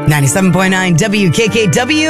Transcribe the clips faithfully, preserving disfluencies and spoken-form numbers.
ninety-seven point nine W K K W.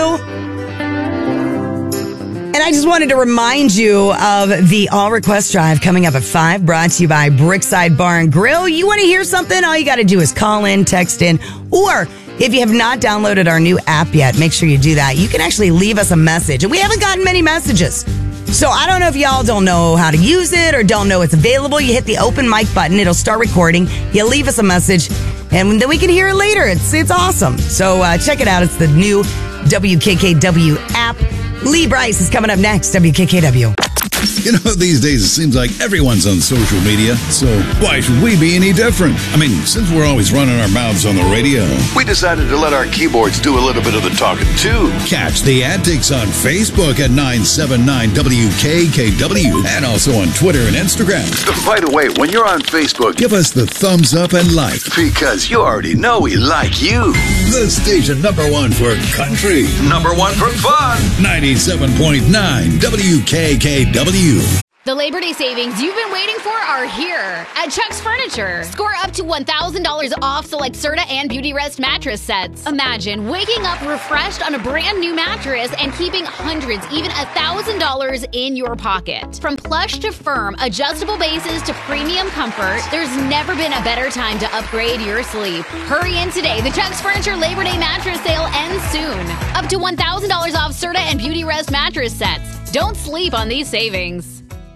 And I just wanted to remind you of the All Request Drive coming up at five, brought to you by Brickside Bar and Grill. You want to hear something? All you got to do is call in, text in, or if you have not downloaded our new app yet, make sure you do that. You can actually leave us a message. And we haven't gotten many messages. So I don't know if y'all don't know how to use it or don't know it's available. You hit the open mic button. It'll start recording. You leave us a message, and then we can hear it later. It's it's awesome. So uh, check it out. It's the new W K K W app. Lee Bryce is coming up next, W K K W. You know, these days it seems like everyone's on social media, so why should we be any different? I mean, since we're always running our mouths on the radio, we decided to let our keyboards do a little bit of the talking, too. Catch the antics on Facebook at nine seven nine W K K W and also on Twitter and Instagram. By the way, when you're on Facebook, give us the thumbs up and like. Because you already know we like you. The station number one for country. Number one for fun. ninety-seven point nine W K K W. The Labor Day savings you've been waiting for are here at Chuck's Furniture. Score up to one thousand dollars off select Serta and Beauty Rest mattress sets. Imagine waking up refreshed on a brand new mattress and keeping hundreds, even one thousand dollars in your pocket. From plush to firm, adjustable bases to premium comfort, there's never been a better time to upgrade your sleep. Hurry in today. The Chuck's Furniture Labor Day mattress sale ends soon. Up to one thousand dollars off Serta and Beauty Rest mattress sets. Don't sleep on these savings.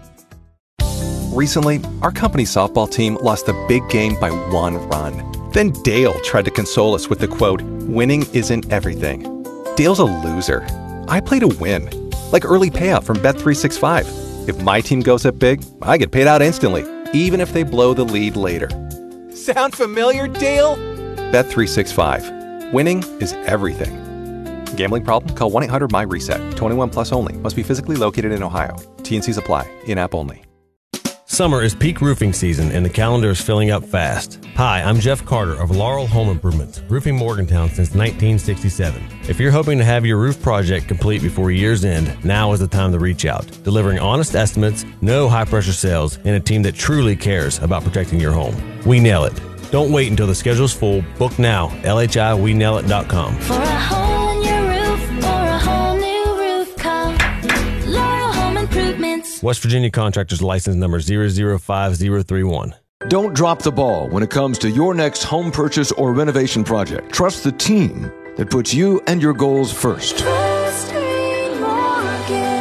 Recently, our company's softball team lost a big game by one run. Then Dale tried to console us with the quote, "Winning isn't everything." Dale's a loser. I play to win, like early payout from Bet three sixty-five. If my team goes up big, I get paid out instantly, even if they blow the lead later. Sound familiar, Dale? Bet three sixty-five. Winning is everything. Gambling problem? Call one eight hundred M Y reset. twenty-one plus only. Must be physically located in Ohio. T and Cs apply. In-app only. Summer is peak roofing season and the calendar is filling up fast. Hi, I'm Jeff Carter of Laurel Home Improvements, roofing Morgantown since nineteen sixty-seven. If you're hoping to have your roof project complete before year's end, now is the time to reach out. Delivering honest estimates, no high-pressure sales, and a team that truly cares about protecting your home. We nail it. Don't wait until the schedule's full. Book now. L H I we nail it dot com. For a hole in your roof or a whole new roof, call Laurel Home Improvements. West Virginia Contractors License Number zero zero five zero three one. Don't drop the ball when it comes to your next home purchase or renovation project. Trust the team that puts you and your goals first. First Green Mortgage.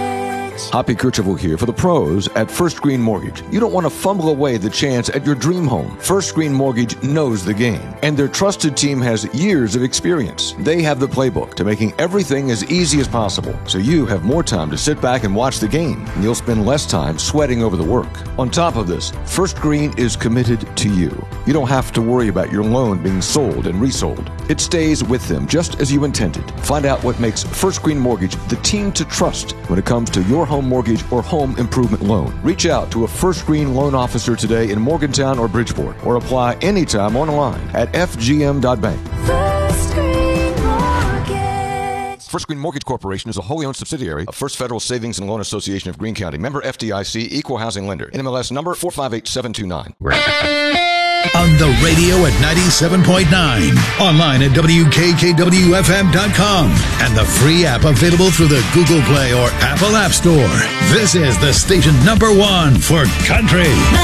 Hoppy Kercheval here for the pros at First Green Mortgage. You don't want to fumble away the chance at your dream home. First Green Mortgage knows the game, and their trusted team has years of experience. They have the playbook to making everything as easy as possible, so you have more time to sit back and watch the game, and you'll spend less time sweating over the work. On top of this, First Green is committed to you. You don't have to worry about your loan being sold and resold. It stays with them just as you intended. Find out what makes First Green Mortgage the team to trust when it comes to your home mortgage or home improvement loan. Reach out to a First Green loan officer today in Morgantown or Bridgeport, or apply anytime online at f g m dot bank. First Green Mortgage. First Green Mortgage Corporation is a wholly owned subsidiary of First Federal Savings and Loan Association of Greene County. Member F D I C, Equal Housing Lender. N M L S number four five eight seven two nine. On the radio at ninety-seven point nine, online at W K K W F M dot com, and the free app available through the Google Play or Apple App Store. This is the station number one for country.